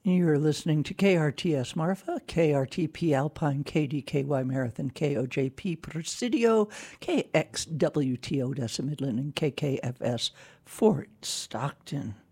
You're listening to KRTS Marfa, KRTP Alpine, KDKY Marathon, KOJP Presidio, KXWTO Odessa Midland, and KKFS Fort Stockton.